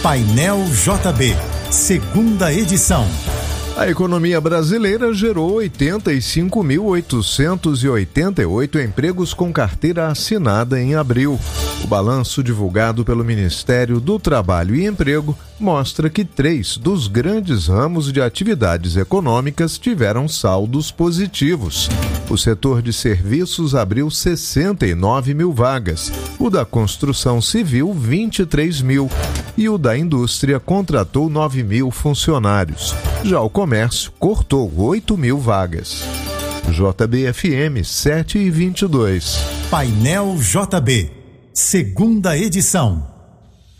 Painel JB, segunda edição. A economia brasileira gerou 85.888 empregos com carteira assinada em abril. O balanço divulgado pelo Ministério do Trabalho e Emprego mostra que 3 dos grandes ramos de atividades econômicas tiveram saldos positivos. O setor de serviços abriu 69 mil vagas, o da construção civil 23 mil e o da indústria contratou 9 mil funcionários. Já o comércio cortou 8 mil vagas. JBFM 7:22. Painel JB, segunda edição.